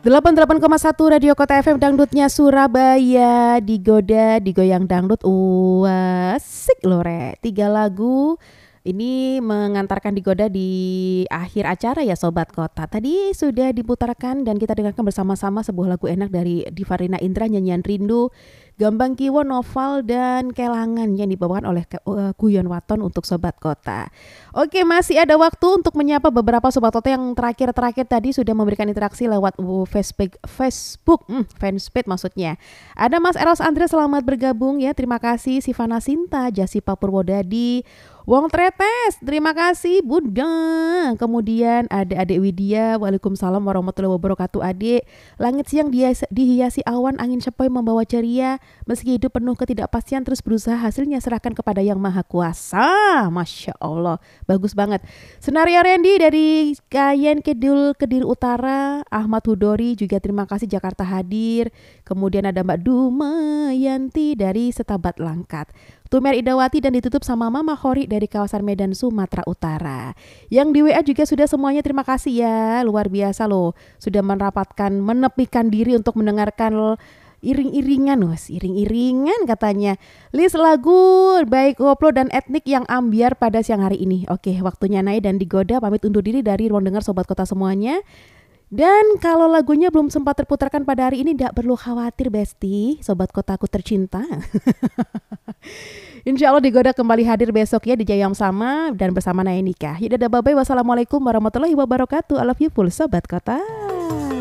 88,1 Radio Kota FM dangdutnya Surabaya, digoda, digoyang dangdut. Asik loh Re. 3 lagu ini mengantarkan digoda di akhir acara ya Sobat Kota. Tadi sudah diputarkan dan kita dengarkan bersama-sama sebuah lagu enak dari Divarina Indra, nyanyian Rindu, Gambang Kiwo, Noval dan Kelangan yang dibawakan oleh Guyon Waton untuk Sobat Kota. Oke, masih ada waktu untuk menyapa beberapa Sobat Kota yang terakhir tadi sudah memberikan interaksi lewat Facebook, fanspage maksudnya. Ada Mas Eros Andre, selamat bergabung ya, terima kasih. Sivana Sinta, Jasipa Purwodadi, Wong Tretes, terima kasih Bunda. Kemudian ada Adik Widya, Waalaikumsalam warahmatullahi wabarakatuh Adik. Langit siang dihiasi awan, angin sepoi membawa ceria. Meski hidup penuh ketidakpastian, terus berusaha, hasilnya serahkan kepada Yang Maha Kuasa. Masya Allah, bagus banget. Senario Randy dari Kayen Kediri Utara. Ahmad Hudori juga terima kasih, Jakarta hadir. Kemudian ada Mbak Dumayanti dari Setabat Langkat. Tumer Idawati dan ditutup sama Mama Khori dari kawasan Medan, Sumatera Utara. Yang di WA juga sudah semuanya terima kasih ya. Luar biasa loh. Sudah menepikan diri untuk mendengarkan iring-iringan katanya. List lagu baik koplo dan etnik yang ambiar pada siang hari ini. Oke, waktunya naik dan digoda pamit undur diri dari ruang dengar Sobat Kota semuanya. Dan kalau lagunya belum sempat terputarkan pada hari ini, tidak perlu khawatir Besti, Sobat Kotaku tercinta. Insya Allah digoda kembali hadir besok ya di jam yang sama dan bersama Naya Nikah. Dadah bye-bye, wassalamualaikum warahmatullahi wabarakatuh. I love you full Sobat Kota.